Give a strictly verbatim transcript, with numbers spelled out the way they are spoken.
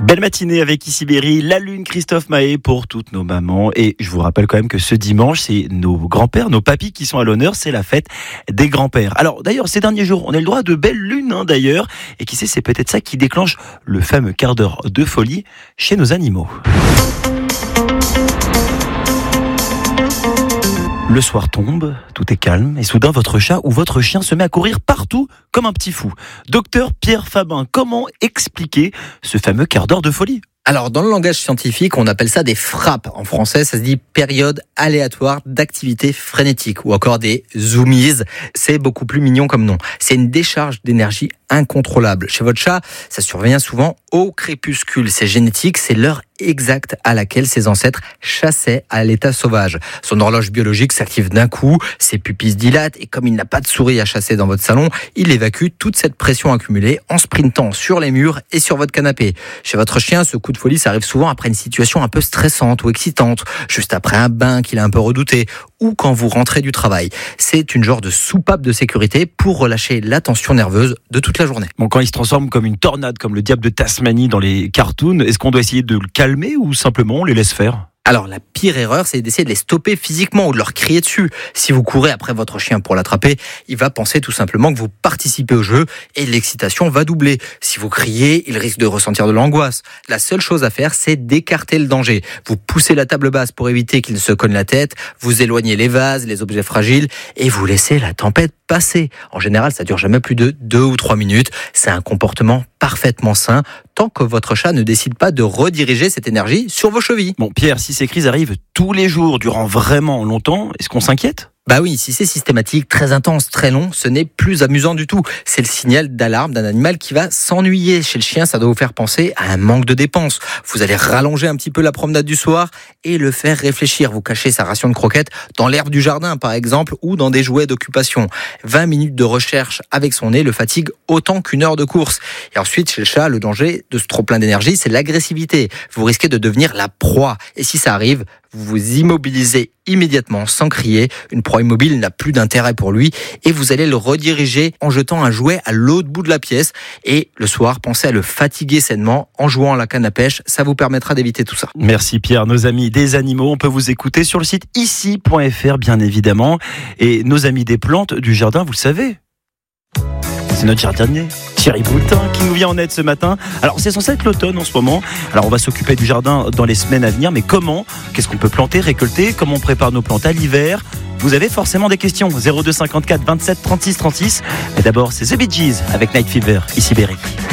Belle matinée avec Ici Berry, la lune, Christophe Mahé pour toutes nos mamans. Et je vous rappelle quand même que ce dimanche, c'est nos grands-pères, nos papis qui sont à l'honneur. C'est la fête des grands-pères. Alors d'ailleurs, ces derniers jours, on a le droit à de belles lunes hein, d'ailleurs. Et qui sait, c'est peut-être ça qui déclenche le fameux quart d'heure de folie chez nos animaux. Le soir tombe, tout est calme et soudain votre chat ou votre chien se met à courir partout comme un petit fou. Docteur Pierre Fabin, comment expliquer ce fameux quart d'heure de folie ? Alors, dans le langage scientifique, on appelle ça des frappes. En français, ça se dit période aléatoire d'activité frénétique ou encore des zoomies. C'est beaucoup plus mignon comme nom. C'est une décharge d'énergie incontrôlable. Chez votre chat, ça survient souvent au crépuscule. C'est génétique, c'est l'heure exacte à laquelle ses ancêtres chassaient à l'état sauvage. Son horloge biologique s'active d'un coup, ses pupilles se dilatent et comme il n'a pas de souris à chasser dans votre salon, il évacue toute cette pression accumulée en sprintant sur les murs et sur votre canapé. Chez votre chien, ce coup de folie, ça arrive souvent après une situation un peu stressante ou excitante, juste après un bain qu'il a un peu redouté ou quand vous rentrez du travail. C'est une genre de soupape de sécurité pour relâcher la tension nerveuse de toute la journée. Bon, quand il se transforme comme une tornade, comme le diable de Tasmanie dans les cartoons, est-ce qu'on doit essayer de le calmer ou simplement on les laisse faire ? Alors, la pire erreur, c'est d'essayer de les stopper physiquement ou de leur crier dessus. Si vous courez après votre chien pour l'attraper, il va penser tout simplement que vous participez au jeu et l'excitation va doubler. Si vous criez, il risque de ressentir de l'angoisse. La seule chose à faire, c'est d'écarter le danger. Vous poussez la table basse pour éviter qu'il ne se cogne la tête, vous éloignez les vases, les objets fragiles et vous laissez la tempête passer. En général, ça dure jamais plus de deux ou trois minutes. C'est un comportement parfaitement sain tant que votre chat ne décide pas de rediriger cette énergie sur vos chevilles. Bon, Pierre, si ces crises arrivent tous les jours, durant vraiment longtemps, est-ce qu'on s'inquiète ? Bah oui, si c'est systématique, très intense, très long, ce n'est plus amusant du tout. C'est le signal d'alarme d'un animal qui va s'ennuyer. Chez le chien, ça doit vous faire penser à un manque de dépenses. Vous allez rallonger un petit peu la promenade du soir et le faire réfléchir. Vous cachez sa ration de croquettes dans l'herbe du jardin, par exemple, ou dans des jouets d'occupation. vingt minutes de recherche avec son nez le fatigue autant qu'une heure de course. Et ensuite, chez le chat, le danger de ce trop-plein d'énergie, c'est l'agressivité. Vous risquez de devenir la proie. Et si ça arrive, vous vous immobilisez immédiatement sans crier. Une proie immobile n'a plus d'intérêt pour lui et vous allez le rediriger en jetant un jouet à l'autre bout de la pièce. Et le soir, pensez à le fatiguer sainement en jouant à la canne à pêche. Ça vous permettra d'éviter tout ça. Merci Pierre. Nos amis des animaux, on peut vous écouter sur le site ici point f r bien évidemment. Et nos amis des plantes du jardin, vous le savez, c'est notre jardinier Thierry Boultin qui nous vient en aide ce matin. Alors c'est censé être l'automne en ce moment. Alors on va s'occuper du jardin dans les semaines à venir. Mais comment ? Qu'est-ce qu'on peut planter, récolter ? Comment on prépare nos plantes à l'hiver ? Vous avez forcément des questions. zéro deux cinquante-quatre vingt-sept trente-six trente-six. Mais d'abord c'est The Bee Gees avec Night Fever, Ici Berry.